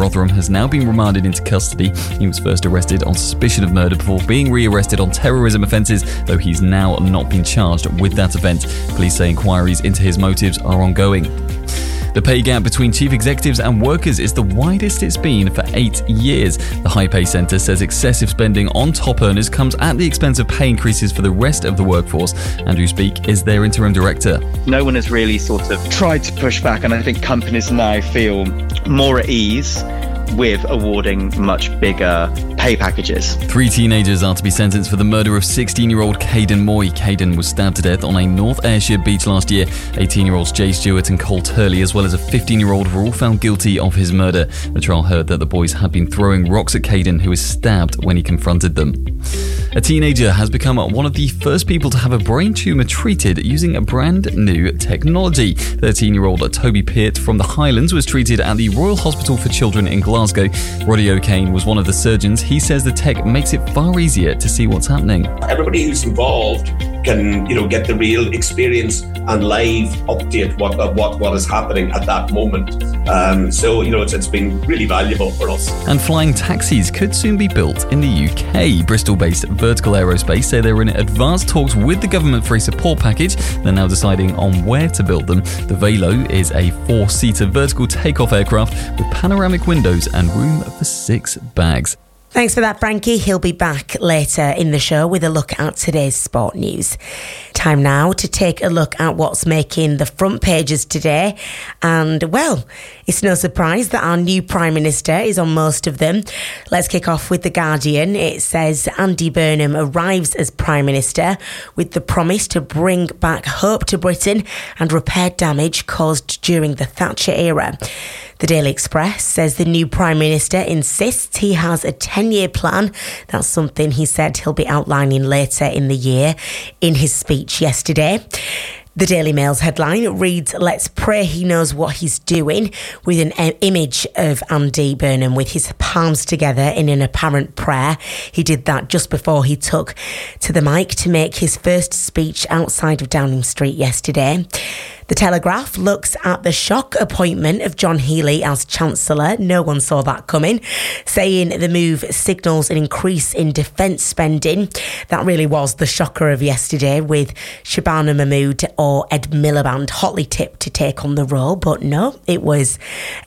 Rotherham has now been remanded into custody. He was first arrested on suspicion of murder before being re-arrested on terrorism offences, though he's now not been charged with that offence. Police say inquiries into his motives are ongoing. The pay gap between chief executives and workers is the widest it's been for 8 years. The High Pay Centre says excessive spending on top earners comes at the expense of pay increases for the rest of the workforce. Andrew Speake is their interim director. No one has really sort of tried to push back, and I think companies now feel more at ease with awarding much bigger pay packages. 3 teenagers are to be sentenced for the murder of 16-year-old Caden Moy. Caden was stabbed to death on a North Ayrshire beach last year. 18-year-olds Jay Stewart and Cole Turley, as well as a 15-year-old, were all found guilty of his murder. The trial heard that the boys had been throwing rocks at Caden, who was stabbed when he confronted them. A teenager has become one of the first people to have a brain tumour treated using a brand new technology. 13-year-old Toby Peart from the Highlands was treated at the Royal Hospital for Children in Glasgow. Roddy O'Kane was one of the surgeons. He says the tech makes it far easier to see what's happening. Everybody who's involved can, get the real experience and live update what is happening at that moment. It's been really valuable for us. And flying taxis could soon be built in the UK. Bristol-based Vertical Aerospace say they're in advanced talks with the government for a support package. They're now deciding on where to build them. The Velo is a 4-seater vertical takeoff aircraft with panoramic windows and room for 6 bags. Thanks for that, Frankie. He'll be back later in the show with a look at today's sport news. Time now to take a look at what's making the front pages today. And, well, it's no surprise that our new Prime Minister is on most of them. Let's kick off with The Guardian. It says Andy Burnham arrives as Prime Minister with the promise to bring back hope to Britain and repair damage caused during the Thatcher era. The Daily Express says the new Prime Minister insists he has a 10-year plan. That's something he said he'll be outlining later in the year in his speech yesterday. The Daily Mail's headline reads, "Let's pray he knows what he's doing," with an image of Andy Burnham with his palms together in an apparent prayer. He did that just before he took to the mic to make his first speech outside of Downing Street yesterday. The Telegraph looks at the shock appointment of John Healey as Chancellor. No one saw that coming, saying the move signals an increase in defence spending. That really was the shocker of yesterday, with Shabana Mahmood or Ed Miliband hotly tipped to take on the role. But no, it was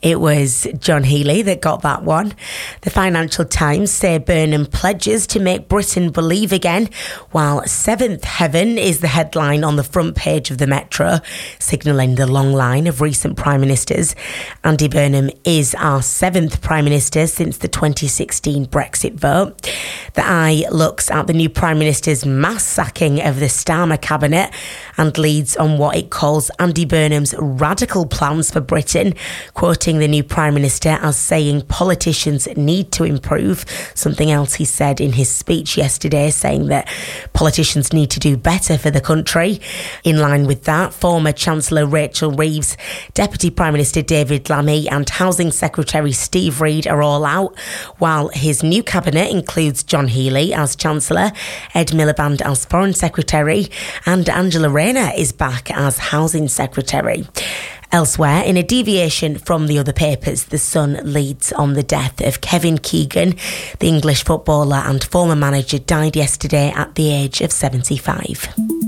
John Healey that got that one. The Financial Times say Burnham pledges to make Britain believe again, while Seventh Heaven is the headline on the front page of the Metro, signalling the long line of recent Prime Ministers. Andy Burnham is our 7th Prime Minister since the 2016 Brexit vote. The Eye looks at the new Prime Minister's mass sacking of the Starmer cabinet and leads on what it calls Andy Burnham's radical plans for Britain, quoting the new Prime Minister as saying politicians need to improve, something else he said in his speech yesterday, saying that politicians need to do better for the country. In line with that, former Chancellor Rachel Reeves, Deputy Prime Minister David Lammy and Housing Secretary Steve Reid are all out, while his new cabinet includes John Healey as Chancellor, Ed Miliband as Foreign Secretary, and Angela Rayner is back as Housing Secretary. Elsewhere, in a deviation from the other papers, The Sun leads on the death of Kevin Keegan. The English footballer and former manager died yesterday at the age of 75.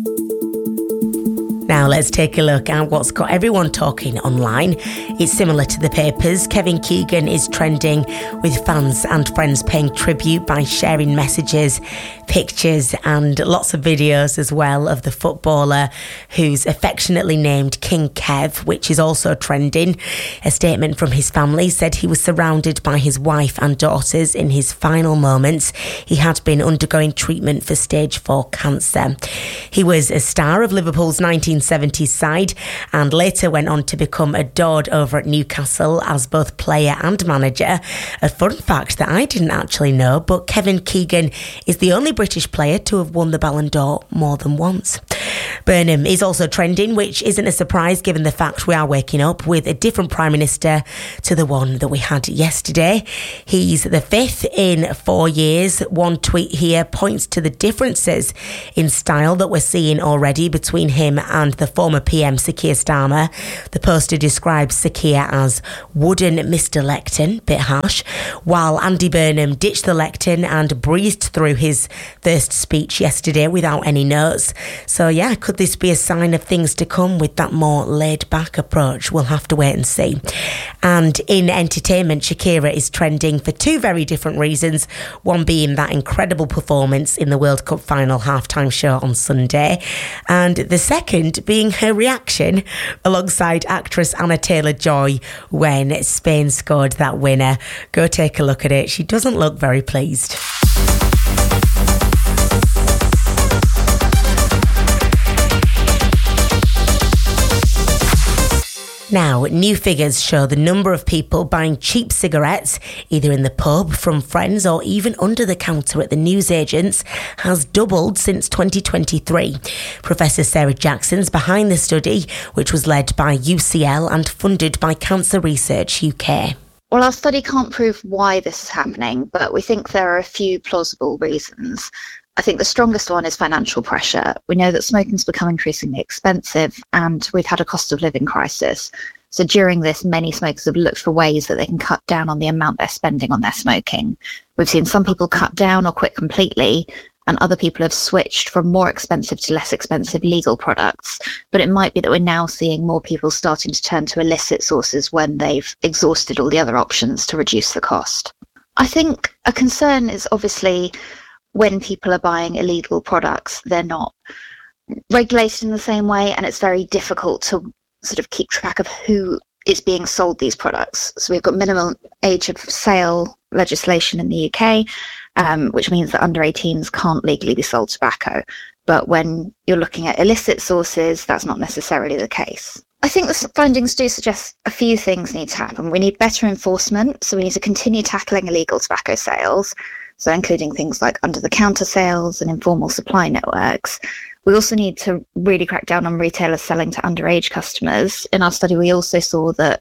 Now let's take a look at what's got everyone talking online. It's similar to the papers. Kevin Keegan is trending, with fans and friends paying tribute by sharing messages, pictures and lots of videos as well of the footballer, who's affectionately named King Kev, which is also trending. A statement from his family said he was surrounded by his wife and daughters in his final moments. He had been undergoing treatment for stage 4 cancer. He was a star of Liverpool's 1970s side and later went on to become adored over at Newcastle as both player and manager. A fun fact that I didn't actually know, but Kevin Keegan is the only British player to have won the Ballon d'Or more than once. Burnham is also trending, which isn't a surprise given the fact we are waking up with a different Prime Minister to the one that we had yesterday. He's the fifth in 4 years. One tweet here points to the differences in style that we're seeing already between him and the former PM Sir Keir Starmer. The poster describes Sir Keir as wooden Mr. Lecton, bit harsh, while Andy Burnham ditched the lectern and breezed through his first speech yesterday without any notes. So yeah, could this be a sign of things to come with that more laid-back approach? We'll have to wait and see. And in entertainment, Shakira is trending for two very different reasons. One being that incredible performance in the World Cup final halftime show on Sunday, and the second being her reaction alongside actress Anna Taylor-Joy when Spain scored that winner. Go take a look at it. She doesn't look very pleased. Now, new figures show the number of people buying cheap cigarettes, either in the pub, from friends, or even under the counter at the newsagents, has doubled since 2023. Professor Sarah Jackson's behind the study, which was led by UCL and funded by Cancer Research UK. Well, our study can't prove why this is happening, but we think there are a few plausible reasons. I think the strongest one is financial pressure. We know that smoking's become increasingly expensive and we've had a cost of living crisis. So during this, many smokers have looked for ways that they can cut down on the amount they're spending on their smoking. We've seen some people cut down or quit completely, and other people have switched from more expensive to less expensive legal products. But it might be that we're now seeing more people starting to turn to illicit sources when they've exhausted all the other options to reduce the cost. I think a concern is obviously when people are buying illegal products, they're not regulated in the same way, and it's very difficult to sort of keep track of who is being sold these products. So we've got minimum age of sale legislation in the UK, which means that under 18s can't legally be sold tobacco. But when you're looking at illicit sources, that's not necessarily the case. I think the findings do suggest a few things need to happen. We need better enforcement, so we need to continue tackling illegal tobacco sales, so including things like under-the-counter sales and informal supply networks. We also need to really crack down on retailers selling to underage customers. In our study, we also saw that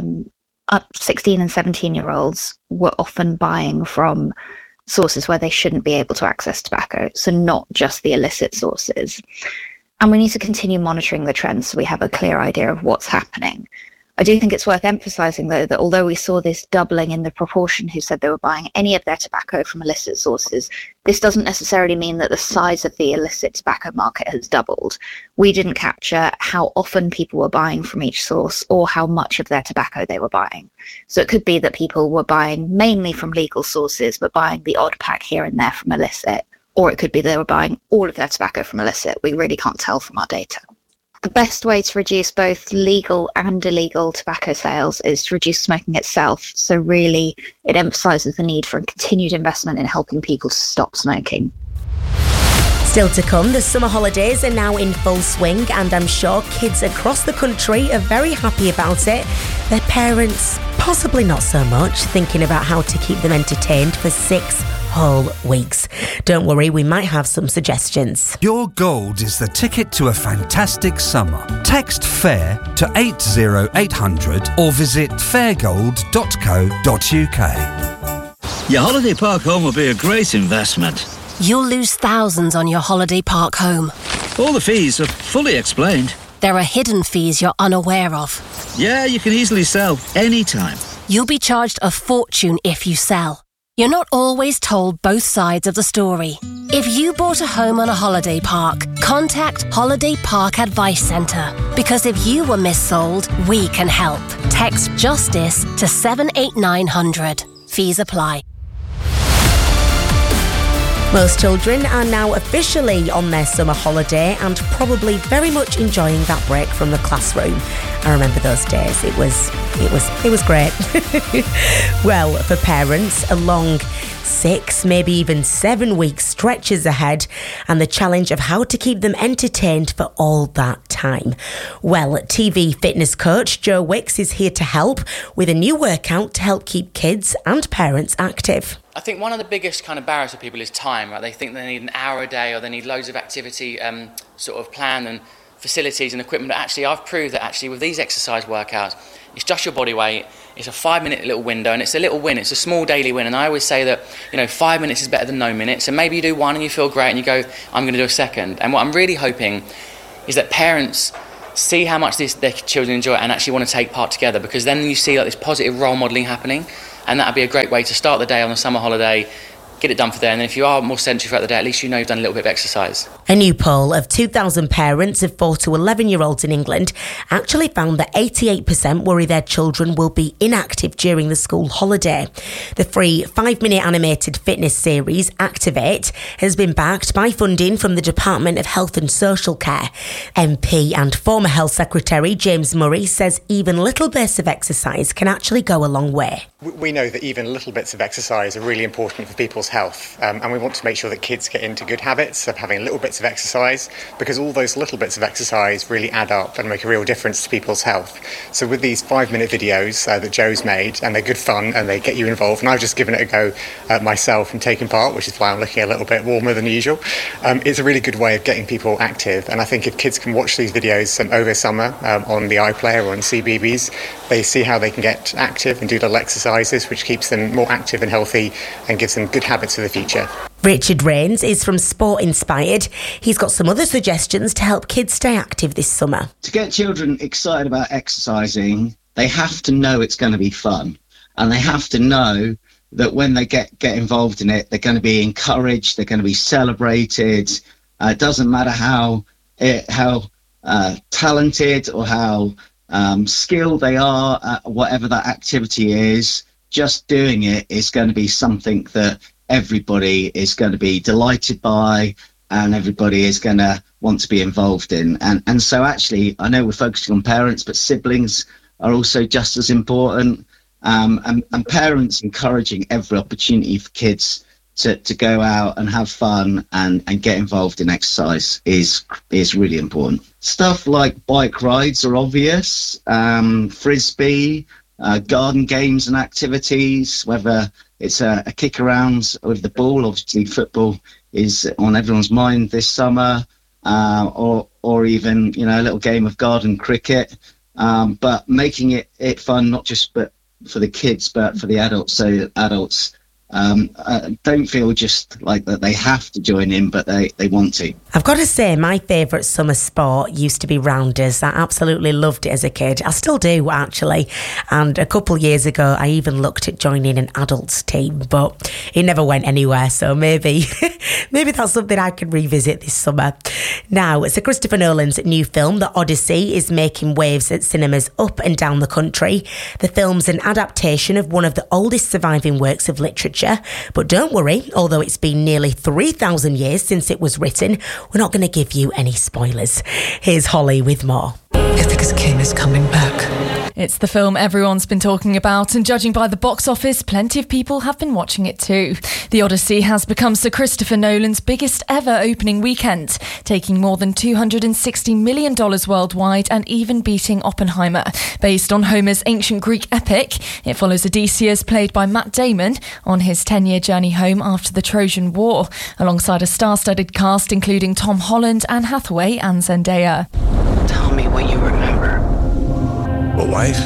16 and 17-year-olds were often buying from sources where they shouldn't be able to access tobacco, so not just the illicit sources. And we need to continue monitoring the trends so we have a clear idea of what's happening. I do think it's worth emphasising, though, that although we saw this doubling in the proportion who said they were buying any of their tobacco from illicit sources, this doesn't necessarily mean that the size of the illicit tobacco market has doubled. We didn't capture how often people were buying from each source or how much of their tobacco they were buying. So it could be that people were buying mainly from legal sources, but buying the odd pack here and there from illicit. Or it could be they were buying all of their tobacco from illicit. We really can't tell from our data. The best way to reduce both legal and illegal tobacco sales is to reduce smoking itself. So really, it emphasises the need for a continued investment in helping people to stop smoking. Still to come, the summer holidays are now in full swing, and I'm sure kids across the country are very happy about it. Their parents, possibly not so much, thinking about how to keep them entertained for 6 whole weeks. Don't worry, we might have some suggestions. Your gold is the ticket to a fantastic summer. Text FAIR to 80800 or visit fairgold.co.uk. Your holiday park home will be a great investment. You'll lose thousands on your holiday park home. All the fees are fully explained. There are hidden fees you're unaware of. Yeah, you can easily sell anytime. You'll be charged a fortune if you sell. You're not always told both sides of the story. If you bought a home on a holiday park, contact Holiday Park Advice Centre. Because if you were missold, we can help. Text JUSTICE to 78900. Fees apply. Most children are now officially on their summer holiday and probably very much enjoying that break from the classroom. I remember those days. It was great. Well, for parents, a long 6, maybe even 7 weeks stretches ahead, and the challenge of how to keep them entertained for all that time. Well, TV fitness coach Joe Wicks is here to help with a new workout to help keep kids and parents active. I think one of the biggest kind of barriers for people is time, right? They think they need an hour a day or they need loads of activity sort of plan and facilities and equipment, but actually I've proved that actually with these exercise workouts, it's just your body weight, it's a 5-minute little window, and it's a little win, it's a small daily win. And I always say that, 5 minutes is better than no minutes, and maybe you do one and you feel great and you go, I'm going to do a second. And what I'm really hoping is that parents see how much their children enjoy it and actually want to take part together, because then you see like this positive role modelling happening, and that would be a great way to start the day on a summer holiday, get it done for there, and then if you are more sedentary throughout the day, at least you know you've done a little bit of exercise. A new poll of 2,000 parents of 4 to 11-year-olds in England actually found that 88% worry their children will be inactive during the school holiday. The free 5-minute animated fitness series, Activate, has been backed by funding from the Department of Health and Social Care. MP and former Health Secretary James Murray says even little bits of exercise can actually go a long way. We know that even little bits of exercise are really important for people's health, and we want to make sure that kids get into good habits of having little bits of exercise, because all those little bits of exercise really add up and make a real difference to people's health. So with these 5-minute videos that Joe's made, and they're good fun and they get you involved, and I've just given it a go myself and taken part, which is why I'm looking a little bit warmer than usual. It's a really good way of getting people active, and I think if kids can watch these videos over summer on the iPlayer or on CBeebies, they see how they can get active and do little exercises, which keeps them more active and healthy and gives them good habits for the future. Richard Rains is from Sport Inspired. He's got some other suggestions to help kids stay active this summer. To get children excited about exercising, they have to know it's going to be fun, and they have to know that when they get involved in it, they're going to be encouraged, they're going to be celebrated. It doesn't matter how talented or how skilled they are at whatever that activity is. Just doing it is going to be something that everybody is going to be delighted by, and everybody is going to want to be involved in. And so actually, I know we're focusing on parents, but siblings are also just as important. And parents encouraging every opportunity for kids to go out and have fun and get involved in exercise is really important. Stuff like bike rides are obvious, frisbee, garden games and activities, whether it's a kick around with the ball. Obviously football is on everyone's mind this summer, or even a little game of garden cricket, but making it fun, not just but for the kids but for the adults, so that adults don't feel just like that they have to join in, but they want to. I've got to say, my favourite summer sport used to be rounders. I absolutely loved it as a kid. I still do, actually. And a couple of years ago, I even looked at joining an adults team, but it never went anywhere. So maybe that's something I can revisit this summer. Now, Sir Christopher Nolan's new film, The Odyssey, is making waves at cinemas up and down the country. The film's an adaptation of one of the oldest surviving works of literature. But don't worry, although it's been nearly 3,000 years since it was written, we're not going to give you any spoilers. Here's Holly with more. Ithaca's king is coming back. It's the film everyone's been talking about, and judging by the box office, plenty of people have been watching it too. The Odyssey has become Sir Christopher Nolan's biggest ever opening weekend, taking more than $260 million worldwide and even beating Oppenheimer. Based on Homer's ancient Greek epic, it follows Odysseus, played by Matt Damon, on his 10-year journey home after the Trojan War, alongside a star-studded cast including Tom Holland, Anne Hathaway and Zendaya. Tell me what you remember. A wife,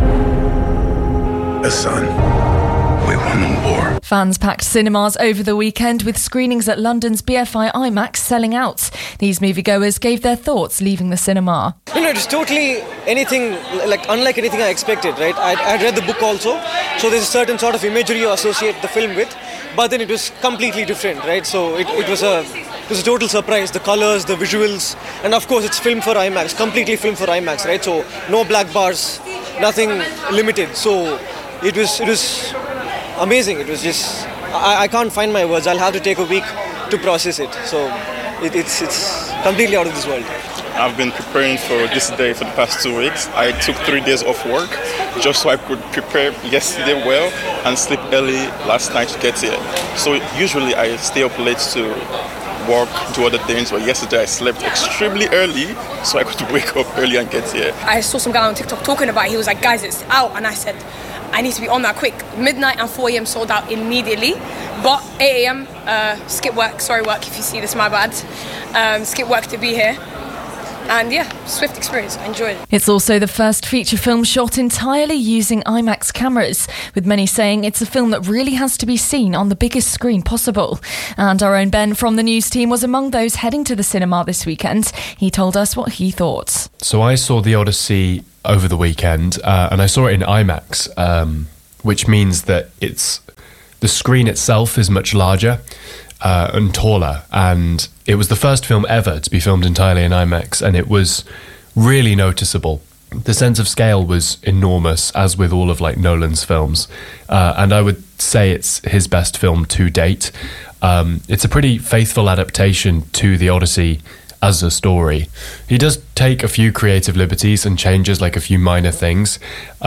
a son. We won the war. Fans packed cinemas over the weekend, with screenings at London's BFI IMAX selling out. These moviegoers gave their thoughts leaving the cinema. It was totally unlike anything I expected, right? I read the book also, so there's a certain sort of imagery you associate the film with, but then it was completely different, right? So it was a total surprise. The colors, the visuals, and of course it's filmed for IMAX, completely filmed for IMAX, right? So no black bars, nothing limited. So it was amazing. It was just, I can't find my words. I'll have to take a week to process it. So it's completely out of this world. I've been preparing for this day for the past 2 weeks. I took 3 days off work just so I could prepare yesterday well and sleep early last night to get here. So usually I stay up late to work, do other things, but yesterday I slept extremely early so I could wake up early and get here. I saw some guy on TikTok talking about it. He was like, guys, it's out, and I said, I need to be on that quick. Midnight and 4 a.m. sold out immediately, but 8 a.m. Skip work, sorry work if you see this, my bad. skip work to be here. And yeah, swift experience. I enjoyed it. It's also the first feature film shot entirely using IMAX cameras, with many saying it's a film that really has to be seen on the biggest screen possible. And our own Ben from the news team was among those heading to the cinema this weekend. He told us what he thought. So I saw The Odyssey over the weekend, and I saw it in IMAX, which means that the screen itself is much larger and taller, and it was the first film ever to be filmed entirely in IMAX, and it was really noticeable. The sense of scale was enormous, as with all of Nolan's films, and I would say it's his best film to date. It's a pretty faithful adaptation to The Odyssey as a story. He does take a few creative liberties and changes a few minor things,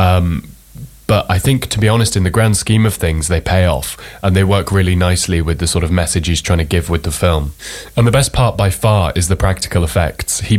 but I think, to be honest, in the grand scheme of things, they pay off, and they work really nicely with the sort of message he's trying to give with the film. And the best part by far is the practical effects. He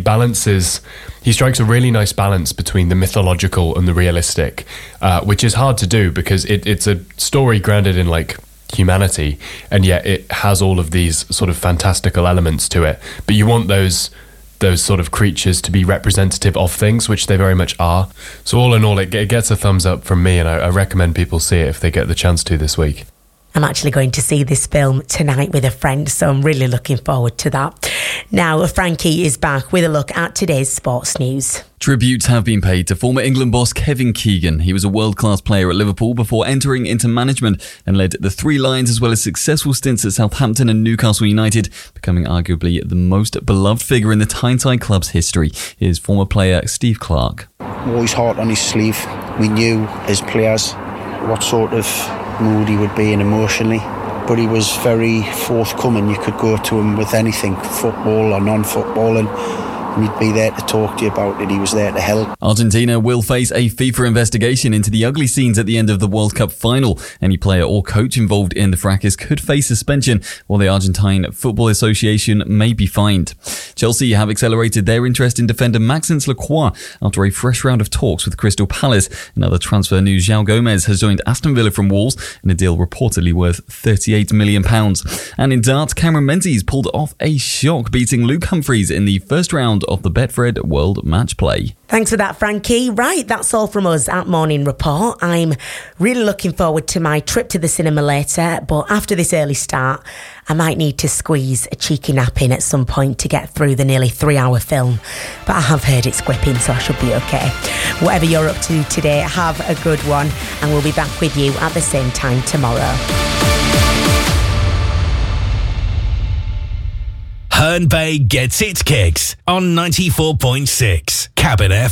strikes a really nice balance between the mythological and the realistic, which is hard to do because it's a story grounded in humanity, and yet it has all of these sort of fantastical elements to it. But you want those sort of creatures to be representative of things, which they very much are. So all in all, it gets a thumbs up from me, and I recommend people see it if they get the chance to this week. I'm actually going to see this film tonight with a friend, so I'm really looking forward to that. Now, Frankie is back with a look at today's sports news. Tributes have been paid to former England boss Kevin Keegan. He was a world-class player at Liverpool before entering into management and led the Three Lions as well as successful stints at Southampton and Newcastle United, becoming arguably the most beloved figure in the Tyneside club's history. Here's former player Steve Clarke. Always heart on his sleeve. We knew as players what sort of mood he would be in emotionally, but he was very forthcoming. You could go to him with anything, football or non-football, and he'd be there to talk to you about it. He was there to help. Argentina will face a FIFA investigation into the ugly scenes at the end of the World Cup final. Any player or coach involved in the fracas could face suspension, while the Argentine Football Association may be fined. Chelsea have accelerated their interest in defender Maxence Lacroix after a fresh round of talks with Crystal Palace. In other transfer news, João Gomez has joined Aston Villa from Wolves in a deal reportedly worth £38 million. And in darts, Cameron Menzies pulled off a shock, beating Luke Humphries in the first round of the Betfred World Match Play. Thanks for that, Frankie. Right, that's all from us at Morning Report. I'm really looking forward to my trip to the cinema later, but after this early start, I might need to squeeze a cheeky nap in at some point to get through the nearly 3-hour film. But I have heard it's gripping, so I should be okay. Whatever you're up to today, have a good one, and we'll be back with you at the same time tomorrow. Herne Bay gets its kicks on 94.6 Cabin FM.